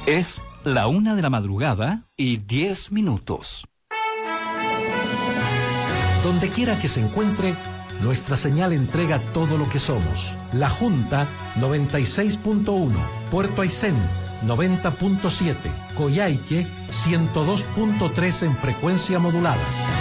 Es la 1:10 a.m. Donde quiera que se encuentre, nuestra señal entrega todo lo que somos. La Junta 96.1, Puerto Aysén 90.7, Coyhaique 102.3 en frecuencia modulada.